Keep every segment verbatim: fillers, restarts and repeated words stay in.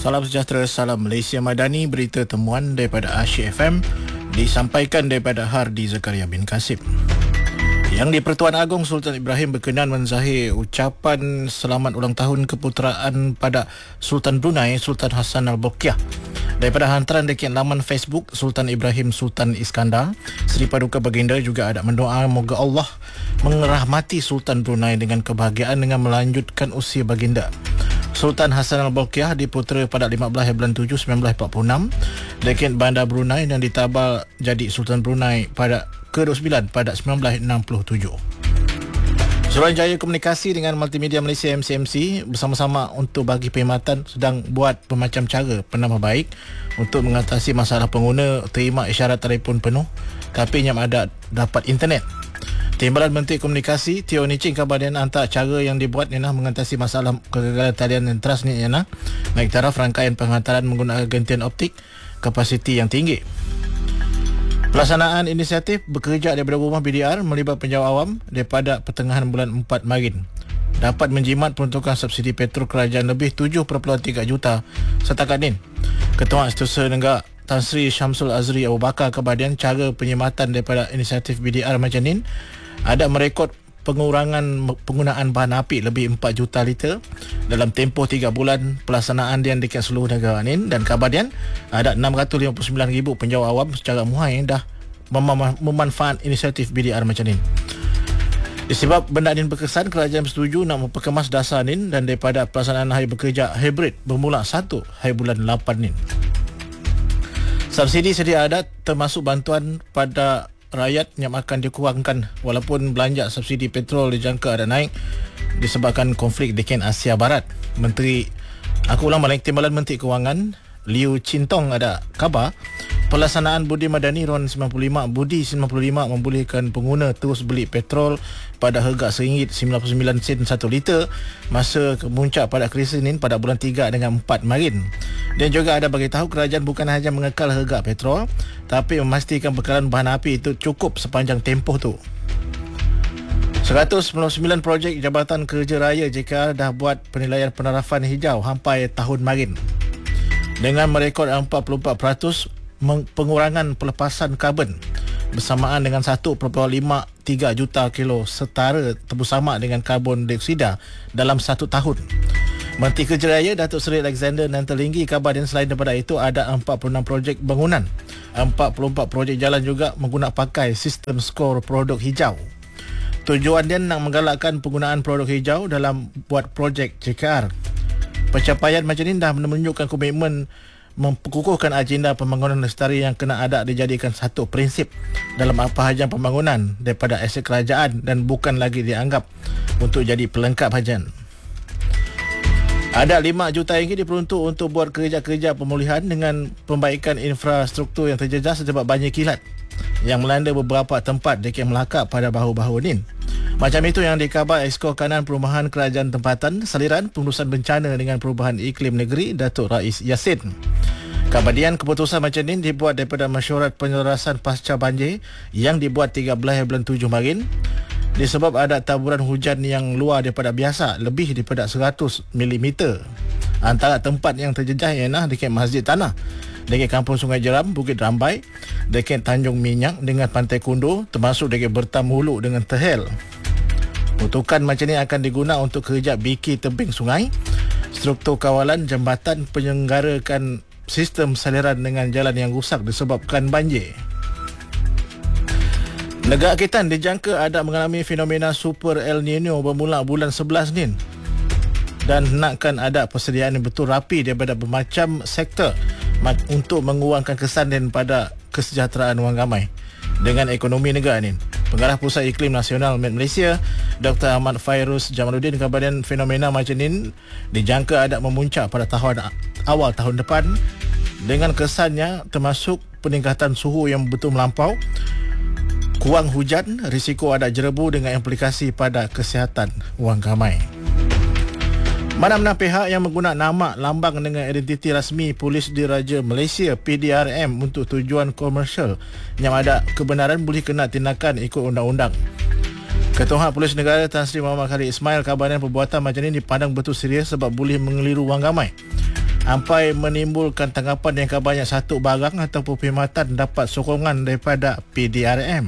Salam sejahtera, salam Malaysia Madani. Berita temuan daripada Asyik F M disampaikan daripada Hardi Zakaria bin Kasib. Yang di-Pertuan Agong Sultan Ibrahim berkenan menzahir ucapan selamat ulang tahun keputeraan pada Sultan Brunei Sultan Hassan Al-Bolkiah. Daripada hantaran dekat laman Facebook Sultan Ibrahim Sultan Iskandar, Seri Paduka Baginda juga ada mendoa moga Allah merahmati Sultan Brunei dengan kebahagiaan dengan melanjutkan usia baginda. Sultan Hassan Al-Bolkiah diputera pada lima belas bulan tujuh sembilan belas empat puluh enam dekat Bandar Brunei dan ditabal jadi Sultan Brunei pada ke dua puluh sembilan pada sembilan belas enam puluh tujuh. Suruhanjaya Komunikasi dengan Multimedia Malaysia M C M C bersama-sama untuk bagi perkhidmatan sedang buat bermacam cara penambahbaik untuk mengatasi masalah pengguna terima isyarat telefon penuh tapi yang ada dapat internet. Timbalan Menteri Komunikasi Teo Nicing kabarnya antara cara yang dibuat ialah mengatasi masalah kegagalan talian dan trust ni ialah naik taraf rangkaian penghantaran menggunakan gentian optik kapasiti yang tinggi. Pelaksanaan inisiatif bekerja daripada rumah B D R melibat penjawat awam daripada pertengahan bulan empat Marin dapat menjimat peruntukan subsidi petrol kerajaan lebih tujuh perpuluhan tiga juta setakat ini. Ketua Setiausaha Negara Tan Sri Syamsul Azri Abu Bakar kebahagiaan cara penyematan daripada inisiatif B D R macam ini ada merekod pengurangan penggunaan bahan api lebih empat juta liter dalam tempoh tiga bulan pelaksanaan yang dekat seluruh negara ini, dan kabarnya ada enam ratus lima puluh sembilan ribu penjawat awam secara muhai dah mem- memanfaat inisiatif B D R macam ini. Disebab benda ini berkesan, kerajaan bersetuju nak memperkemas dasar ini dan daripada pelaksanaan hari bekerja hibrid bermula satu hari bulan lapan ini. Subsidi sedia ada termasuk bantuan pada rakyat yang akan dikurangkan walaupun belanja subsidi petrol dijangka ada naik disebabkan konflik di Ken Asia Barat. Menteri aku ulang balik Timbalan Menteri Kewangan Liu Chintong ada khabar pelaksanaan Budi Madani RON sembilan puluh lima Budi sembilan puluh lima membolehkan pengguna terus beli petrol pada harga seringgit sembilan puluh sembilan sen satu liter masa kemuncak pada krisis ini pada bulan tiga dengan empat Marin. Dan juga ada bagi tahu kerajaan bukan hanya mengekal harga petrol tapi memastikan bekalan bahan api itu cukup sepanjang tempoh tu. seratus sembilan puluh sembilan projek Jabatan Kerja Raya J K R dah buat penilaian penarafan hijau sampai tahun Marin dengan merekod empat puluh empat peratus pengurangan pelepasan karbon bersamaan dengan satu perpuluhan lima tiga juta kilo setara bersama dengan karbon dioksida dalam satu tahun. Menteri Kerja Raya Datuk Seri Alexander Nantalinggi kabar dan selain daripada itu ada empat puluh enam projek bangunan, empat puluh empat projek jalan juga menggunakan pakai sistem skor produk hijau. Tujuan dia nak menggalakkan penggunaan produk hijau dalam buat projek J K R. Pencapaian macam ini dah menunjukkan komitmen memperkukuhkan agenda pembangunan lestari yang kena ada dijadikan satu prinsip dalam apa hajam pembangunan daripada aset kerajaan dan bukan lagi dianggap untuk jadi pelengkap hajam. Ada lima juta ringgit diperuntuk untuk buat kerja-kerja pemulihan dengan pembaikan infrastruktur yang terjejas sebab banjir kilat yang melanda beberapa tempat dekat Melaka pada bahu-bahu ini. Macam itu yang dikabar Exco Kanan Perumahan Kerajaan Tempatan Saliran Pengurusan Bencana dengan Perubahan Iklim Negeri Datuk Rais Yassin. Kemudian keputusan macam ini dibuat daripada mesyuarat penyelarasan pasca banjir yang dibuat tiga belas bulan tujuh Marin disebab ada taburan hujan yang luar daripada biasa lebih daripada seratus milimeter. Antara tempat yang terjejah ialah dekat Masjid Tanah, dekat Kampung Sungai Jeram, Bukit Rambai, dekat Tanjung Minyak dengan Pantai Kundo, termasuk dekat Bertam Hulu dengan Tehel. Peruntukan macam ini akan digunakan untuk kerja biki tebing sungai, struktur kawalan jambatan, penyelenggarakan sistem saliran dengan jalan yang rusak disebabkan banjir. Negara kita dijangka ada mengalami fenomena Super El Nino bermula bulan sebelas ni dan nakkan ada persediaan yang betul rapi daripada bermacam sektor untuk mengurangkan kesan dan pada kesejahteraan orang ramai dengan ekonomi negara ini. Pengarah Pusat Iklim Nasional Met Malaysia Doktor Ahmad Fairuz Jamaluddin kabarkan fenomena macam ini dijangka ada memuncak pada tahun awal tahun depan dengan kesannya termasuk peningkatan suhu yang betul melampau, kurang hujan, risiko ada jerebu dengan implikasi pada kesihatan orang ramai. Mana-mana pihak yang menggunakan nama, lambang dengan identiti rasmi Polis Diraja Malaysia P D R M untuk tujuan komersial yang ada kebenaran boleh kena tindakan ikut undang-undang. Ketua Polis Negara Tan Sri Muhammad Khalid Ismail kabarnya perbuatan macam ini dipandang betul serius sebab boleh mengeliru wang ramai. Ampai menimbulkan tanggapan yang banyak satu barang ataupun perkhidmatan dapat sokongan daripada P D R M.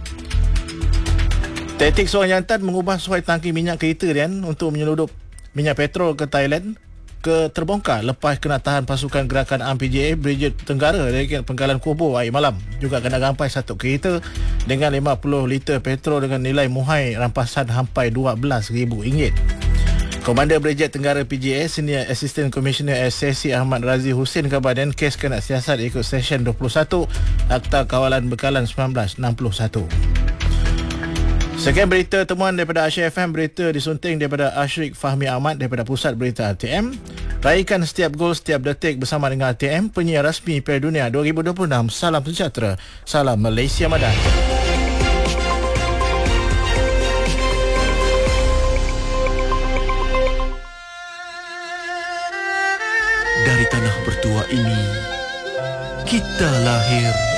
Taktik seorang jantan mengubah suai tangki minyak kereta Rian untuk menyeludup minyak petrol ke Thailand ke terbongkar lepas kena tahan pasukan gerakan A M P J A Brigade Tenggara dari Penggalan Kubur air malam. Juga kena rampai satu kereta dengan lima puluh liter petrol dengan nilai muhai rampasan sampai dua belas ribu ringgit. Komander Brigade Tenggara P J A Senior Assistant Commissioner S S C Ahmad Razi Hussein kabarkan kes kena siasat ikut Seksyen dua puluh satu Akta Kawalan Bekalan seribu sembilan ratus enam puluh satu. Sekian berita temuan daripada Asia F M. Berita disunting daripada Ashrik Fahmi Ahmad daripada Pusat Berita R T M. Raikan setiap gol setiap detik bersama dengan R T M, penyiar rasmi Piala Dunia dua ribu dua puluh enam. Salam sejahtera. Salam Malaysia Madani. Dari tanah bertua ini, kita lahir